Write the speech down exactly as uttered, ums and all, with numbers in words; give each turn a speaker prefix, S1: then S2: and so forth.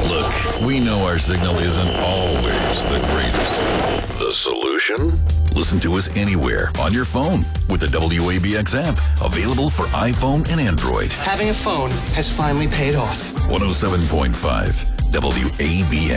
S1: Look, we know our signal isn't always the greatest. The solution? Listen to us anywhere on your phone with the W A B X app, available for iPhone and Android.
S2: Having a phone has finally paid off.
S1: one oh seven point five W A B X.